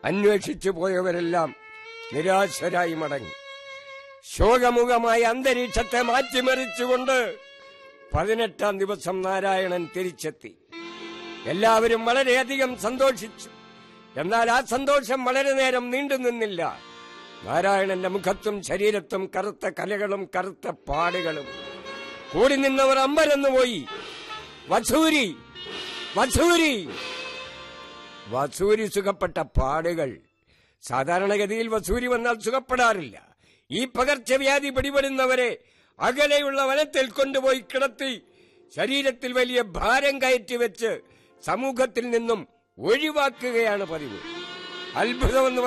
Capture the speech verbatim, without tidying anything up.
അന്വേഷിച്ചു പോയവരെല്ലാം നിരാശരായി മടങ്ങി. ശോകമുഖമായ അന്തരീക്ഷത്തെ മാറ്റിമറിച്ചുകൊണ്ട് പതിനെട്ടാം ദിവസം നാരായണൻ തിരിച്ചെത്തി. എല്ലാവരും വളരെയധികം സന്തോഷിച്ചു. എന്നാൽ ആ സന്തോഷം വളരെ നേരം നീണ്ടു നിന്നില്ല. നാരായണന്റെ മുഖത്തും ശരീരത്തും കറുത്ത കലകളും കറുത്ത പാടുകളും. കൂടി നിന്നവർ അമ്പരന്നുപോയി. വസൂരി വസൂരി വസൂരി സുഖപ്പെട്ട പാടുകൾ. സാധാരണഗതിയിൽ വസൂരി വന്നാൽ സുഖപ്പെടാറില്ല. ഈ പകർച്ചവ്യാധി പിടിപെടുന്നവരെ അകലെയുള്ള വനത്തിൽ കൊണ്ടുപോയി കിടത്തി ശരീരത്തിൽ വലിയ ഭാരം കയറ്റി വെച്ച് സമൂഹത്തിൽ നിന്നും ഒഴിവാക്കുകയാണ് പതിവ്. അത്ഭുതമെന്ന്